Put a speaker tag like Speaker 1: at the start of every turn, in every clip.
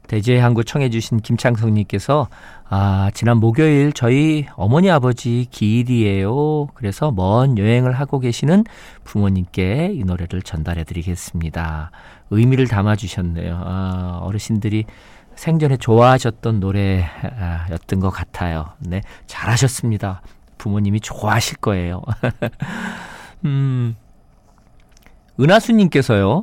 Speaker 1: 대지의 항구 청해 주신 김창성님께서 지난 목요일 저희 어머니 아버지 기일이에요. 그래서 먼 여행을 하고 계시는 부모님께 이 노래를 전달해 드리겠습니다. 의미를 담아주셨네요. 어르신들이 생전에 좋아하셨던 노래였던 것 같아요. 네, 잘하셨습니다. 부모님이 좋아하실 거예요. 은하수님께서요.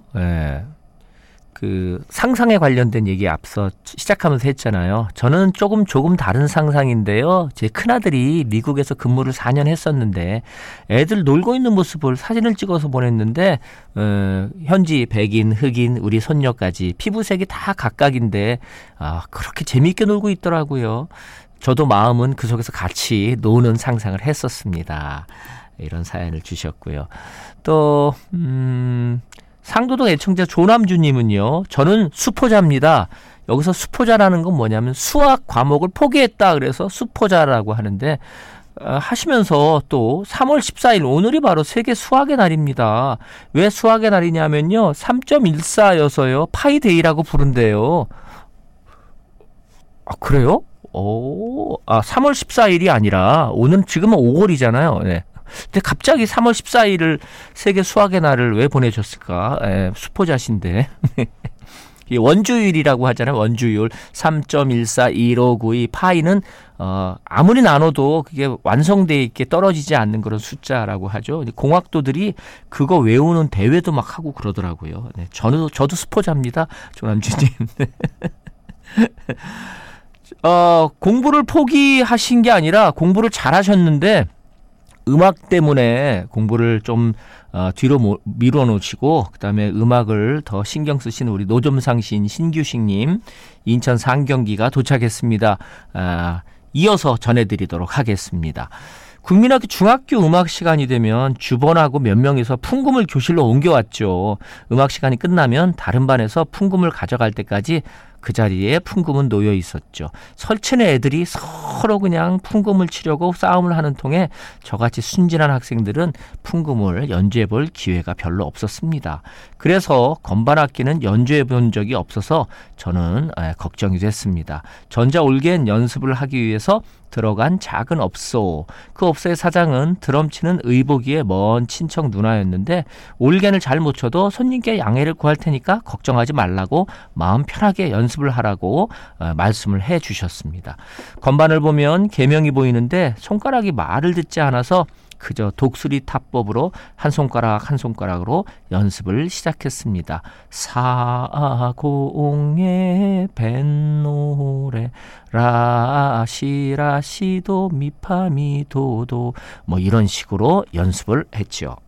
Speaker 1: 그 상상에 관련된 얘기 앞서 시작하면서 했잖아요. 저는 조금 다른 상상인데요. 제 큰아들이 미국에서 근무를 4년 했었는데 애들 놀고 있는 모습을 사진을 찍어서 보냈는데 현지 백인, 흑인, 우리 손녀까지 피부색이 다 각각인데 그렇게 재미있게 놀고 있더라고요. 저도 마음은 그 속에서 같이 노는 상상을 했었습니다. 이런 사연을 주셨고요. 또 상도동 애청자 조남주님은요. 저는 수포자입니다. 여기서 수포자라는 건 뭐냐면 수학 과목을 포기했다 그래서 수포자라고 하는데 하시면서 또 3월 14일 오늘이 바로 세계 수학의 날입니다. 왜 수학의 날이냐면요. 3.14여서요. 파이데이라고 부른대요. 그래요? 3월 14일이 아니라 오늘 지금은 5월이잖아요. 네. 근데 갑자기 3월 14일을 세계 수학의 날을 왜 보내줬을까? 수포자신데. 원주율이라고 하잖아요. 원주율 3.141592 파이는 아무리 나눠도 그게 완성되어 있게 떨어지지 않는 그런 숫자라고 하죠. 공학도들이 그거 외우는 대회도 막 하고 그러더라고요. 네, 저도 수포자입니다. 조남주님. 공부를 포기하신 게 아니라 공부를 잘하셨는데 음악 때문에 공부를 좀 뒤로 밀어놓으시고 그다음에 음악을 더 신경 쓰시는 우리 노점상 시인 신규식님 인천 상경기가 도착했습니다. 이어서 전해드리도록 하겠습니다. 국민학교 중학교 음악 시간이 되면 주번하고 몇 명이서 풍금을 교실로 옮겨왔죠. 음악 시간이 끝나면 다른 반에서 풍금을 가져갈 때까지 그 자리에 풍금은 놓여 있었죠. 설치는 애들이 서로 그냥 풍금을 치려고 싸움을 하는 통에 저같이 순진한 학생들은 풍금을 연주해 볼 기회가 별로 없었습니다. 그래서 건반악기는 연주해 본 적이 없어서 저는 걱정이 됐습니다. 전자올겐 연습을 하기 위해서 들어간 작은 업소. 그 업소의 사장은 드럼 치는 의복이의 먼 친척 누나였는데 올겐을 잘 못 쳐도 손님께 양해를 구할 테니까 걱정하지 말라고 마음 편하게 연습을 하라고 말씀을 해 주셨습니다. 건반을 보면 개명이 보이는데 손가락이 말을 듣지 않아서 그저 독수리 타법으로 한 손가락 한 손가락으로 연습을 시작했습니다. 사공의 뱃노래 라시라시도 미파미도도 뭐 이런 식으로 연습을 했죠.